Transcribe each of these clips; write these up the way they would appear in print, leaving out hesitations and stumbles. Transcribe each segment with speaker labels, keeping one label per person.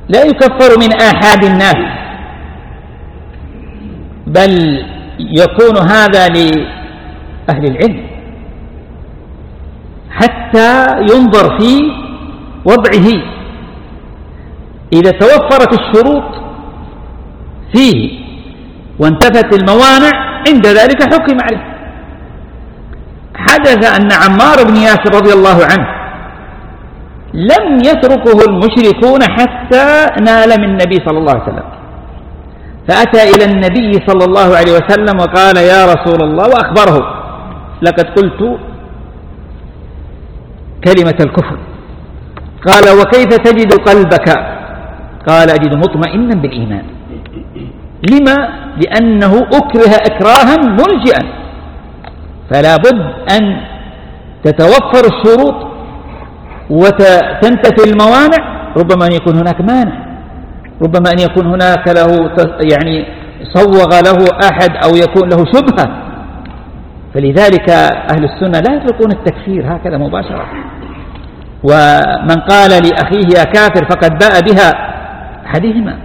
Speaker 1: لا يكفر من آحاد الناس، بل يكون هذا لأهل العلم حتى ينظر في وضعه. إذا توفرت الشروط فيه وانتفت الموانع عند ذلك حكم عليه. حدث أن عمار بن ياسر رضي الله عنه لم يتركه المشركون حتى نال من النبي صلى الله عليه وسلم، فأتى إلى النبي صلى الله عليه وسلم وقال يا رسول الله، وأخبره لقد قلت كلمة الكفر. قال وكيف تجد قلبك؟ قال أجد مطمئنا بالإيمان. لما؟ لأنه أكره إكراها ملجئا، فلا بد أن تتوفر الشروط وتنتفي الموانع. ربما أن يكون هناك مانع، ربما أن يكون هناك له يعني صوغ له أحد أو يكون له شبهة. فلذلك أهل السنة لا يطلقون التكفير هكذا مباشرة. ومن قال لأخيه يا كافر فقد باء بها أحدهما.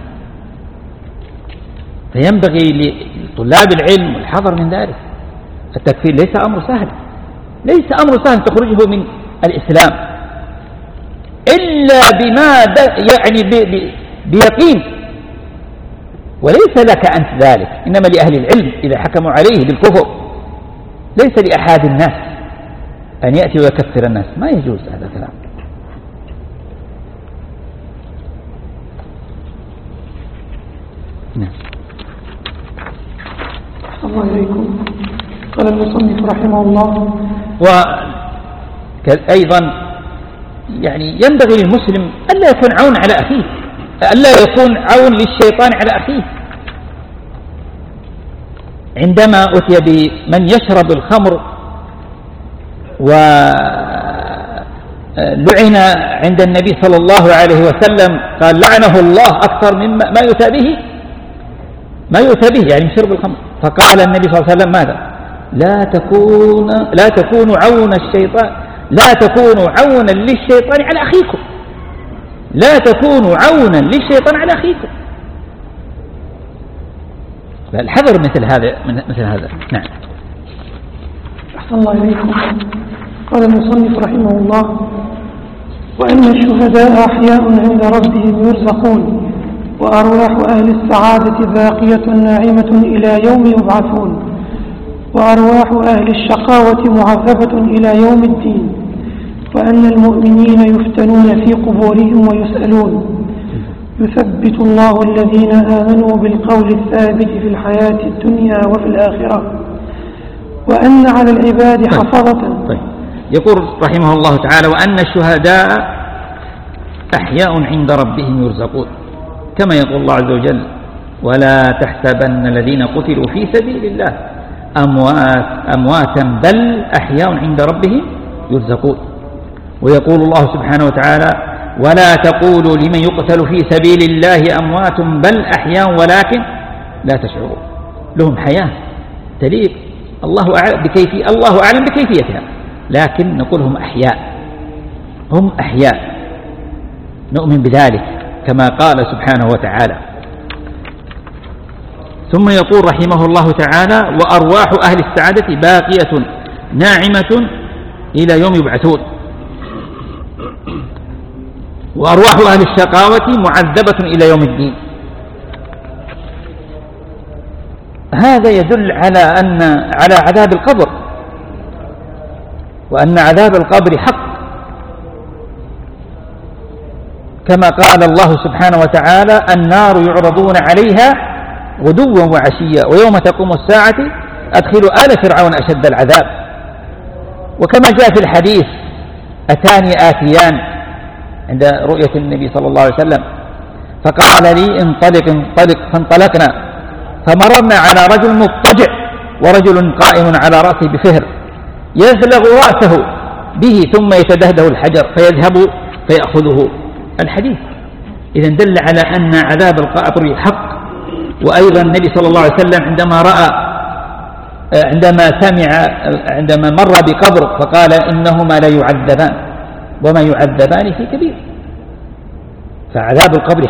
Speaker 1: فينبغي لطلاب العلم الحذر من ذلك. التكفير ليس أمر سهل، ليس أمر سهل تخرجه من الإسلام إلا بما يعني بيقين، وليس لك أنت ذلك، إنما لأهل العلم إذا حكموا عليه بالكفر. ليس لأحد الناس أن يأتي ويكفر الناس، ما يجوز هذا الكلام. نعم.
Speaker 2: الله إليكم. قال المصنف رحمه الله.
Speaker 1: وأيضا يعني ينبغي للمسلم ألا يكون عون على أخيه، ألا يكون عون للشيطان على أخيه. عندما أتي بمن يشرب الخمر ولعن عند النبي صلى الله عليه وسلم، قال لعنه الله أكثر مما ما يؤتى به يعني شرب الخمر. فقال النبي صلى الله عليه وسلم ماذا؟ لا تكونوا عون الشيطان، لا تكونوا عونا للشيطان على أخيكم، لا تكونوا عونا للشيطان على أخيكم. الحذر مثل هذا. نعم.
Speaker 2: أحسن الله إليكم. قال المصنف رحمه الله: وأن الشهداء أحياء عند ربهم يرزقون، وأرواح أهل السعادة باقية ناعمة إلى يوم يبعثون، وأرواح أهل الشقاوة معذبة إلى يوم الدين، وأن المؤمنين يفتنون في قبورهم ويسألون، يثبت الله الذين آمنوا بالقول الثابت في الحياة الدنيا وفي الآخرة، وأن على العباد حفظة.
Speaker 1: طيب. يقول رحمه الله تعالى: وأن الشهداء أحياء عند ربهم يرزقون، كما يقول الله عز وجل: ولا تحسبن الذين قتلوا في سبيل الله أمواتا بل أحياء عند ربهم يرزقون. ويقول الله سبحانه وتعالى: ولا تقولوا لمن يقتل في سبيل الله أموات بل أحياء ولكن لا تشعرون. لهم حياة تليق، الله أعلم بكيفيتها، لكن نقول هم أحياء، نؤمن بذلك كما قال سبحانه وتعالى. ثم يقول رحمه الله تعالى: وأرواح أهل السعادة باقية ناعمة إلى يوم يبعثون، وأرواح أهل الشقاوة معذبة إلى يوم الدين. هذا يدل على عذاب القبر، وأن عذاب القبر حق، كما قال الله سبحانه وتعالى: النار يعرضون عليها غدوا وعشيا ويوم تقوم الساعة أدخلوا آل فرعون أشد العذاب. وكما جاء في الحديث: أتاني آتيان عند رؤية النبي صلى الله عليه وسلم فقال لي انطلق، فانطلقنا فمررنا على رجل مضطجع ورجل قائم على رأسه بفهر يزلغ رأسه به ثم يتدهده الحجر فيذهب فيأخذه. الحديث إذن دل على أن عذاب القبر حق. وأيضا النبي صلى الله عليه وسلم عندما مر بقبر فقال: إنهما لا يعذبان وما يعذبان في كبير. فعذاب القبر